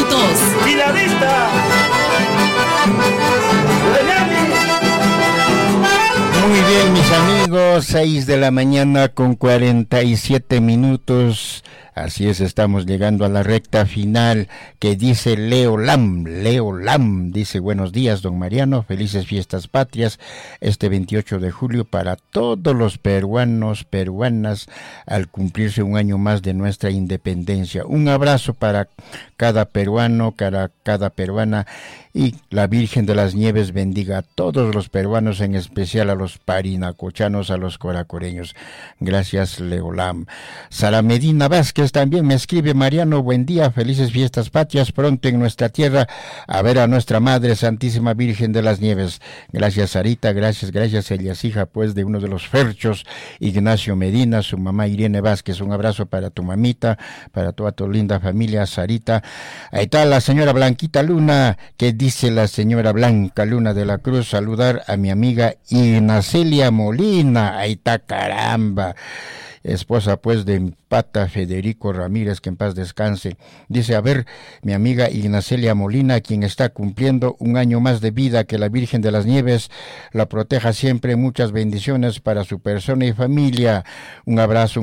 minutos. ¡Y la vista! Muy bien, mis amigos, 6 de la mañana con 47 minutos. Así es, estamos llegando a la recta final que dice Leo Lam, dice buenos días, don Mariano, felices fiestas patrias este 28 de julio para todos los peruanos, peruanas, al cumplirse un año más de nuestra independencia. Un abrazo para cada peruano, cada peruana, y la Virgen de las Nieves bendiga a todos los peruanos, en especial a los parinacochanos, a los coracoreños. Gracias, Leo Lam. Sara Medina Vázquez también me escribe: Mariano, buen día, felices fiestas patrias, pronto en nuestra tierra a ver a nuestra Madre Santísima Virgen de las Nieves. Gracias, Sarita, gracias, ella es hija pues de uno de los ferchos, Ignacio Medina, su mamá Irene Vázquez. Un abrazo para tu mamita, para toda tu linda familia, Sarita. Ahí está la señora Blanquita Luna, que dice la señora Blanca Luna de la Cruz, saludar a mi amiga Ignacelia Molina. Ahí está, caramba, esposa pues de mi pata Federico Ramírez, que en paz descanse. Dice, a ver, mi amiga Ignacelia Molina, quien está cumpliendo un año más de vida, que la Virgen de las Nieves la proteja siempre, muchas bendiciones para su persona y familia. Un abrazo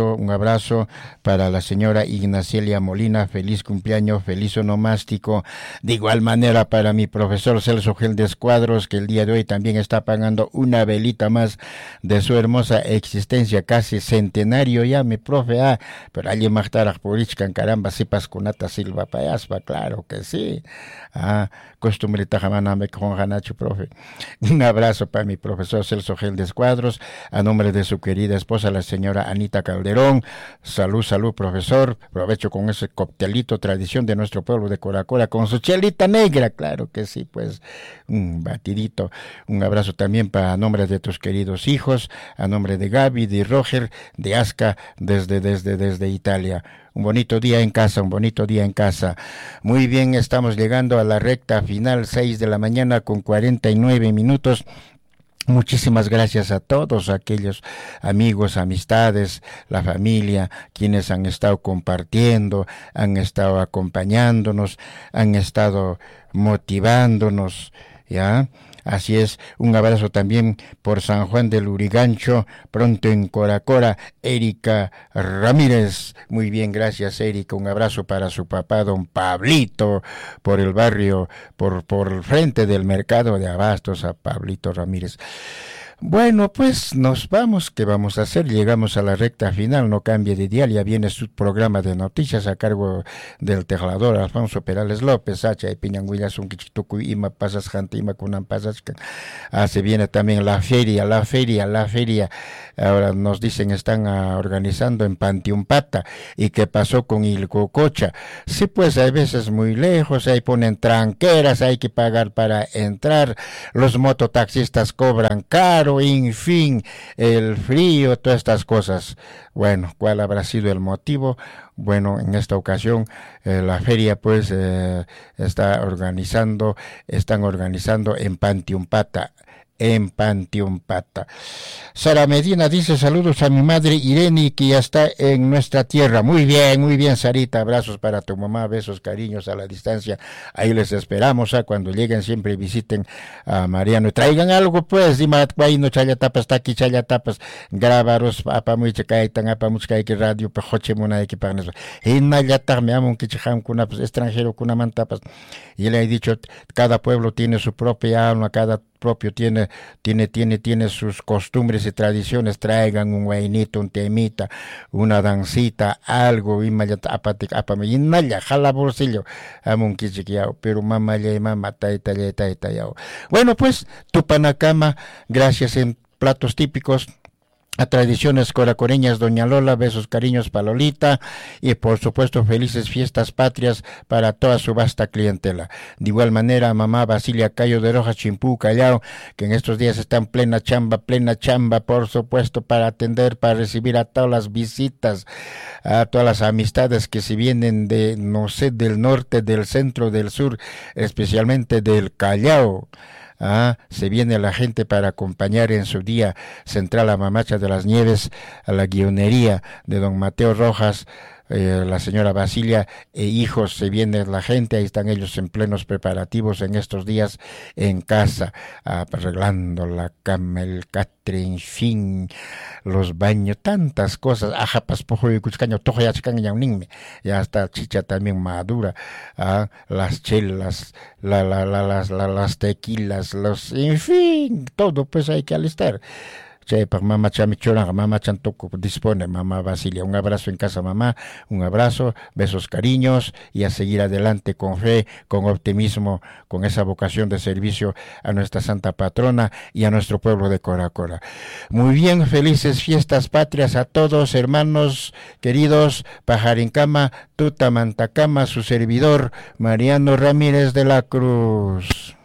para la señora Ignacelia Molina, feliz cumpleaños, feliz onomástico. De igual manera para mi profesor Celso Geldes Cuadros, que el día de hoy también está pagando una velita más de su hermosa existencia, casi centenario ya, mi profe. Pero alguien más por Ichcan, caramba, si Pascunata Silva Payaspa, claro que sí. Costumbre tajamaname con Hanacho, profe. Un abrazo para mi profesor Celso Geldes Cuadros, a nombre de su querida esposa, la señora Anita Calderón. Salud, profesor. Aprovecho con ese coctelito, tradición de nuestro pueblo de Coracora, con su chelita negra, claro que sí, pues, un batidito. Un abrazo también a nombre de tus queridos hijos, a nombre de Gaby, de Roger, de Aska, desde Italia. Un bonito día en casa. Muy bien, estamos llegando a la recta final, 6 de la mañana con 49 minutos. Muchísimas gracias a todos aquellos amigos, amistades, la familia, quienes han estado compartiendo, han estado acompañándonos, han estado motivándonos, ¿ya? Así es, un abrazo también por San Juan del Urigancho, pronto en Coracora, Erika Ramírez. Muy bien, gracias, Erika. Un abrazo para su papá, don Pablito, por el barrio, por el frente del mercado de abastos, a Pablito Ramírez. Bueno, pues nos vamos. ¿Qué vamos a hacer? Llegamos a la recta final, no cambie de dial. Ya viene su programa de noticias a cargo del teclador Alfonso Perales López, Hacha y Piñanguillas, un quichitucu, ima pasas, jante, ima kunan pasas. Se viene también la feria. Ahora nos dicen están organizando en Pantiumpata. ¿Y qué pasó con Ilcococha? Sí, pues hay veces muy lejos, ahí ponen tranqueras, hay que pagar para entrar, los mototaxistas cobran caro, en fin, el frío, todas estas cosas. Bueno, ¿cuál habrá sido el motivo? Bueno, en esta ocasión la feria pues están organizando en Pantiumpata. Sara Medina dice, saludos a mi madre Irene, que ya está en nuestra tierra. Muy bien, Sarita, abrazos para tu mamá, besos, cariños a la distancia. Ahí les esperamos, cuando lleguen siempre visiten a Mariano. Traigan algo pues, dime, no chayatapas, taqui chayatapas, grabaros, apamuichacaitan, apamuchcaiki radio, pejoche mona equipanes. Y nayatar me amo un quichajam kuna extranjero, kuna mantapas. Y le he dicho, cada pueblo tiene su propia alma, cada propio tiene sus costumbres y tradiciones. Traigan un guainito, un temita, una dancita, algo, y naya, jala bolsillo, amun kichiquiao, pero mamá taita. Bueno, pues, Tupanacama, gracias en platos típicos. A tradiciones coracoreñas, doña Lola, besos, cariños para Lolita, y por supuesto felices fiestas patrias para toda su vasta clientela. De igual manera, mamá Basilia Cayo de Rojas, Chimpú, Callao, que en estos días está en plena chamba, por supuesto, para atender, para recibir a todas las visitas, a todas las amistades que se vienen de, no sé, del norte, del centro, del sur, especialmente del Callao. Se viene la gente para acompañar en su día central a Mamacha de las Nieves, a la guionería de don Mateo Rojas, la señora Basilia e hijos, se viene la gente, ahí están ellos en plenos preparativos en estos días en casa, arreglando la cama, el catre, en fin, los baños, tantas cosas, ajapas, pojo y cuchcaño, tojo ya chican ya está chicha también madura, las chelas, las tequilas, en fin, todo pues hay que alistar. Chepa, mamá chamichoranga, mamá chantoco dispone, mamá Basilia. Un abrazo en casa, mamá, un abrazo, besos, cariños y a seguir adelante con fe, con optimismo, con esa vocación de servicio a nuestra santa patrona y a nuestro pueblo de Cora Cora. Muy bien, felices fiestas patrias a todos, hermanos queridos, Pajarincama, Tuta Mantacama, su servidor, Mariano Ramírez de la Cruz.